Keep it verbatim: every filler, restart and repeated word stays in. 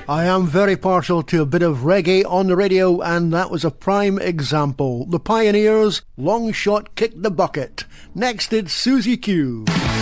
I am very partial to a bit of reggae on the radio, and that was a prime example. The Pioneers, Long Shot Kick the Bucket. Next it's Susie Q.